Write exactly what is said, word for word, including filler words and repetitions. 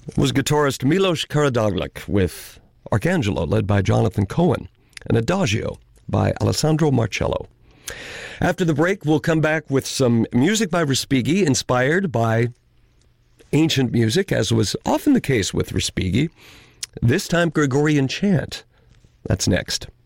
was guitarist Milos Karadzic with Arcangelo, led by Jonathan Cohen, and Adagio by Alessandro Marcello. After the break, we'll come back with some music by Respighi, inspired by ancient music, as was often the case with Respighi. This time, Gregorian chant. That's next.